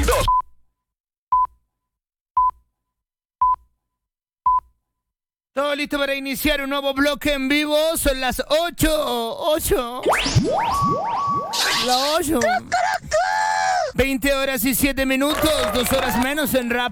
2. Todo listo para iniciar un nuevo bloque en vivo. Son las 8. Las 8. 20 horas y 7 minutos. 2 horas menos en Rap